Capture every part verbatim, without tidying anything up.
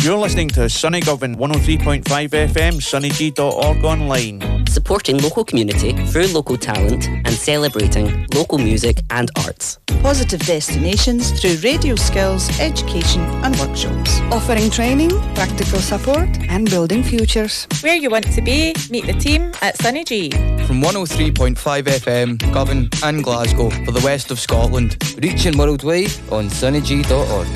You're listening to Sunny Govan one oh three point five F M, sunny g dot org online. Supporting local community through local talent and celebrating local music and arts. Positive destinations through radio skills, education and workshops. Offering training, practical support and building futures. Where you want to be, meet the team at Sunny G. From one oh three point five F M, Govan and Glasgow for the west of Scotland. Reaching worldwide on sunny g dot org.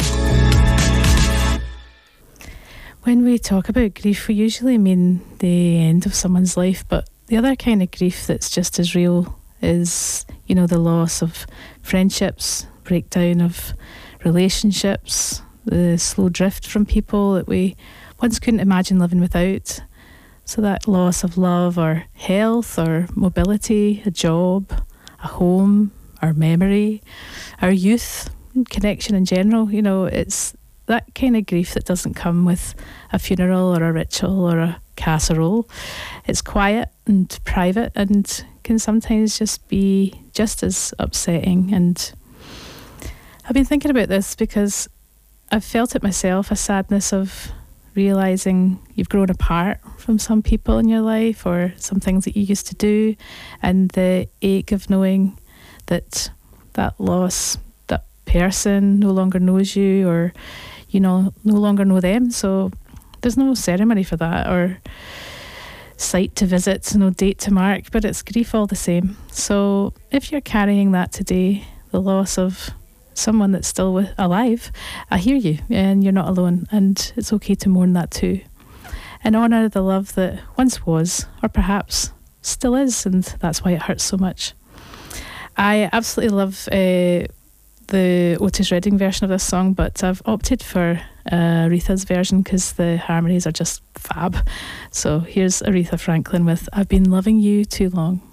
When we talk about grief, we usually mean the end of someone's life, but the other kind of grief that's just as real is, you know, the loss of friendships, breakdown of relationships, the slow drift from people that we once couldn't imagine living without. So that loss of love or health or mobility, a job, a home, our memory, our youth, connection in general, you know, it's that kind of grief that doesn't come with a funeral or a ritual or a casserole. It's quiet and private and can sometimes just be just as upsetting. And I've been thinking about this because I've felt it myself, a sadness of realising you've grown apart from some people in your life or some things that you used to do, and the ache of knowing that that loss, that person no longer knows you, or you know, no longer know them. So there's no ceremony for that or site to visit, no date to mark, but it's grief all the same. So if you're carrying that today, the loss of someone that's still with, alive, I hear you and you're not alone, and it's okay to mourn that too. And honour the love that once was, or perhaps still is, and that's why it hurts so much. I absolutely love uh, the Otis Redding version of this song, but I've opted for uh, Aretha's version because the harmonies are just fab. So here's Aretha Franklin with I've Been Loving You Too Long.